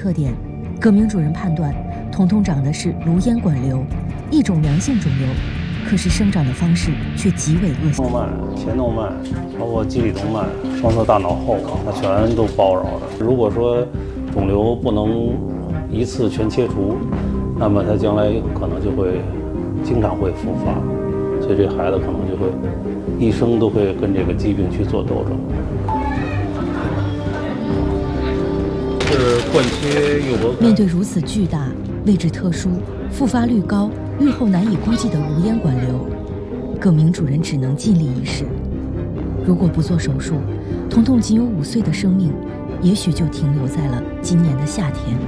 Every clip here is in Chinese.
特点，葛明主任判断彤彤长的是颅咽管瘤，一种良性肿瘤，可是生长的方式却极为恶性。 动脉、前动脉，包括基里动脉、双侧大脑后，它全都包绕着。如果说肿瘤不能一次全切除，那么它将来可能就会经常会复发，所以这孩子可能就会一生都会跟这个疾病去做斗争。 是冠期诱搏。 面对如此巨大、位置特殊、复发率高、预后难以估计的颅咽管瘤，葛明主任只能尽力一试。如果不做手术，彤彤仅有5岁的生命，也许就停留在了今年的夏天。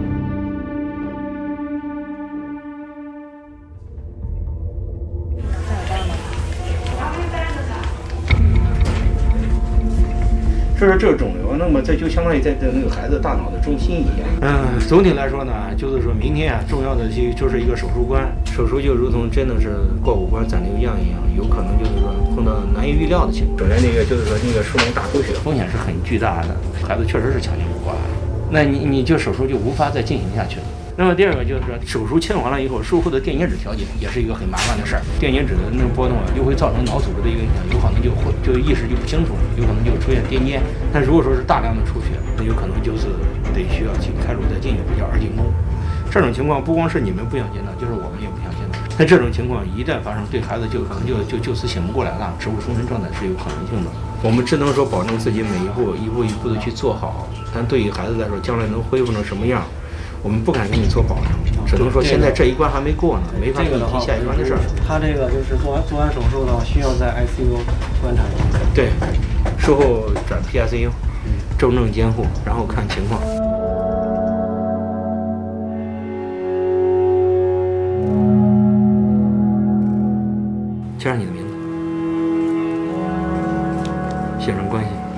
所以说这个肿瘤，那么这就相当于在那个孩子大脑的中心一样。总体来说呢，就是说明天啊，重要的就是一个手术关，手术就如同真的是过五关斩六将一样，有可能就是说碰到难以预料的情况。首先那个就是说那个术中大出血风险是很巨大的，孩子确实是抢救不过来，那你就手术就无法再进行下去了。那么第二个就是说，手术切完了以后，术后的电解质调节也是一个很麻烦的事儿。电解质的那种波动啊，又会造成脑组织的一个影响，有可能就意识就不清楚，有可能就出现癫痫。但如果说是大量的出血，那有可能就是得需要去开颅再进一步叫二进宫。这种情况不光是你们不想见到，就是我们也不想见到。那这种情况一旦发生，对孩子就可能就此醒不过来了，植物终身状态是有可能性的。我们只能说保证自己每一步一步一步的去做好，但对于孩子来说，将来能恢复成什么样？我们不敢给你做保证，只能说现在这一关还没过呢，没法给你提下一关的事儿。 他这个就是做完手术的话，需要在 ICU 观察。 对，术后转 PICU， 重症监护，然后看情况。签上你的名字，写上关系。